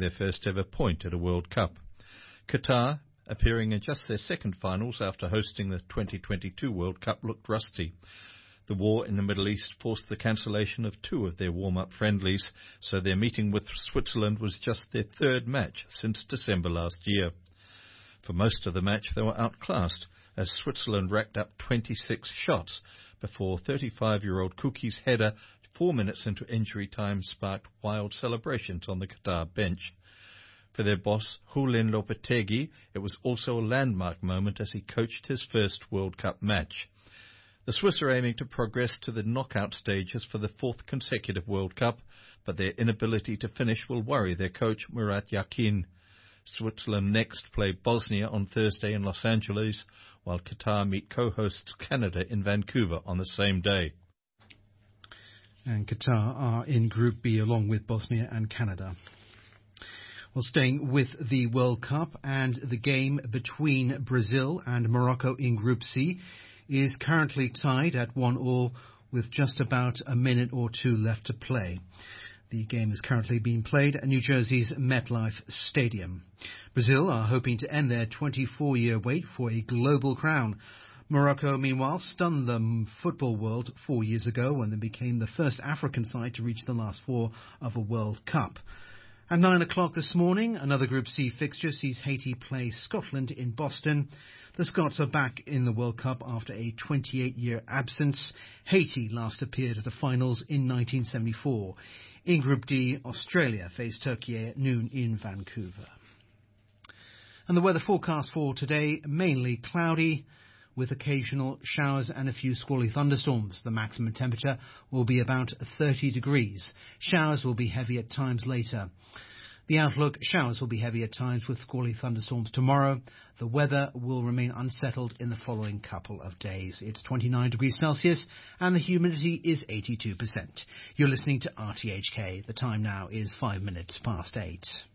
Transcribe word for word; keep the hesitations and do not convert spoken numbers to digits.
their first ever point at a World Cup. Qatar, appearing in just their second finals after hosting the twenty twenty-two World Cup, looked rusty. The war in the Middle East forced the cancellation of two of their warm-up friendlies, so their meeting with Switzerland was just their third match since December last year. For most of the match they were outclassed, as Switzerland racked up twenty-six shots before thirty-five-year-old Kuki's header four minutes into injury time sparked wild celebrations on the Qatar bench. For their boss, Julen Lopetegui, it was also a landmark moment as he coached his first World Cup match. The Swiss are aiming to progress to the knockout stages for the fourth consecutive World Cup, but their inability to finish will worry their coach Murat Yakin. Switzerland next play Bosnia on Thursday in Los Angeles, while Qatar meet co-hosts Canada in Vancouver on the same day. And Qatar are in Group B along with Bosnia and Canada. Well, staying with the World Cup, and the game between Brazil and Morocco in Group C is currently tied at one all with just about a minute or two left to play. The game is currently being played at New Jersey's MetLife Stadium. Brazil are hoping to end their twenty-four-year wait for a global crown. Morocco, meanwhile, stunned the football world four years ago when they became the first African side to reach the last four of a World Cup. At nine o'clock this morning, another Group C fixture sees Haiti play Scotland in Boston. The Scots are back in the World Cup after a twenty-eight-year absence. Haiti last appeared at the finals in nineteen seventy-four. In Group D, Australia face Turkey at noon in Vancouver. And the weather forecast for today, mainly cloudy, with occasional showers and a few squally thunderstorms. The maximum temperature will be about thirty degrees. Showers will be heavy at times later. The outlook, showers will be heavy at times with squally thunderstorms tomorrow. The weather will remain unsettled in the following couple of days. It's twenty-nine degrees Celsius and the humidity is eighty-two percent. You're listening to R T H K. The time now is five minutes past eight.